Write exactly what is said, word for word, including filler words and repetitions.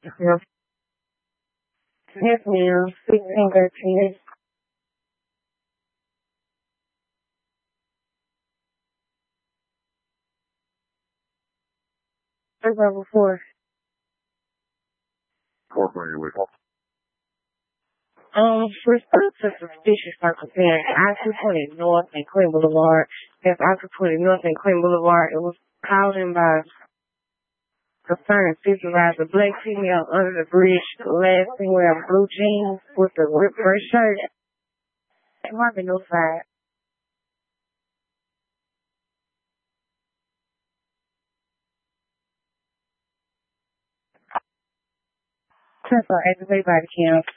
Yes, yes, ma'am. sixteen, thirteen. That's level four. Um, respect to suspicious circumstance, I two twenty North and Queen Boulevard. That's I two twenty North and Queen Boulevard. It was called in by concerned supervisor, black female under the bridge, last thing wearing blue jeans with the ripped red shirt. It might be no side. Since I activate body cam.